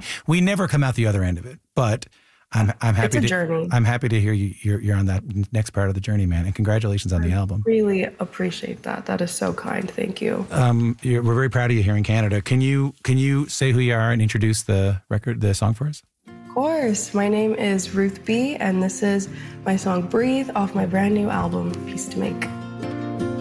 we never come out the other end of it, but I'm happy. It's a journey. I'm happy to hear you're on that next part of the journey, man. And congratulations on the album. Really appreciate that. That is so kind. Thank you. We're very proud of you here in Canada. Can you say who you are and introduce the song for us? Of course. My name is Ruth B, and this is my song "Breathe" off my brand new album, Peace to Make.